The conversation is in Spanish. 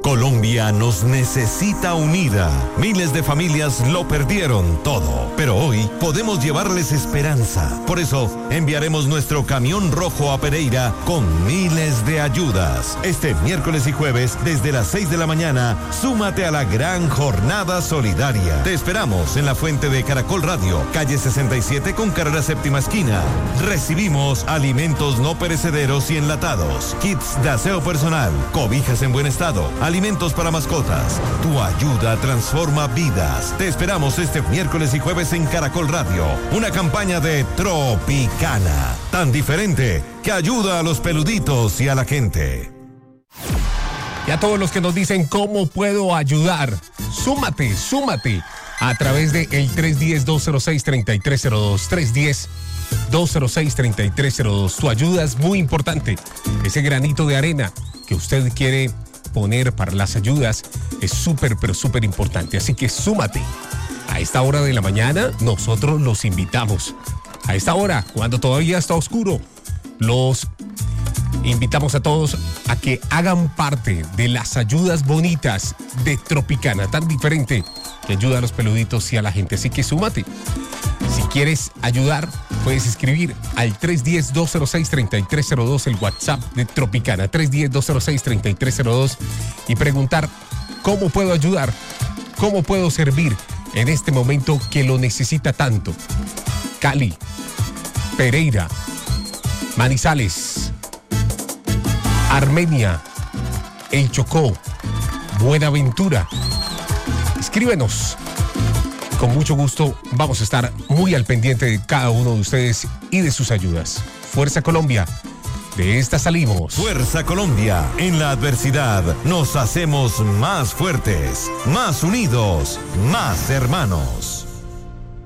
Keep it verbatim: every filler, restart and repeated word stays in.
Colombia nos necesita unida. Miles de familias lo perdieron todo, pero hoy podemos llevarles esperanza. Por eso enviaremos nuestro camión rojo a Pereira con miles de ayudas. Este miércoles y jueves desde las seis de la mañana, súmate a la gran jornada solidaria. Te esperamos en la fuente de Caracol Radio, calle sesenta y siete con carrera séptima esquina. Recibimos alimentos no perecederos y enlatados, kits de aseo personal, cobijas en buen estado, alimentos para mascotas. Tu ayuda transforma vidas. Te esperamos este miércoles y jueves en Caracol Radio. Una campaña de Tropicana, tan diferente que ayuda a los peluditos y a la gente. Y a todos los que nos dicen cómo puedo ayudar, súmate, súmate a través de el tres uno cero, dos cero seis, tres tres cero dos, tres uno cero, dos cero seis, tres tres cero dos. Tu ayuda es muy importante. Ese granito de arena que usted quiere poner para las ayudas es súper, pero súper importante. Así que súmate. A esta hora de la mañana nosotros los invitamos. A esta hora, cuando todavía está oscuro, los invitamos a todos a que hagan parte de las ayudas bonitas de Tropicana, tan diferente que ayuda a los peluditos y a la gente. Así que súmate. Si quieres ayudar, puedes escribir al tres uno cero, dos cero seis, tres tres cero dos, el WhatsApp de Tropicana, tres uno cero, dos cero seis, tres tres cero dos, y preguntar cómo puedo ayudar, cómo puedo servir en este momento que lo necesita tanto. Cali, Pereira, Manizales, Armenia, El Chocó, Buenaventura. Escríbenos. Con mucho gusto vamos a estar muy al pendiente de cada uno de ustedes y de sus ayudas. Fuerza Colombia, de esta salimos. Fuerza Colombia, en la adversidad nos hacemos más fuertes, más unidos, más hermanos.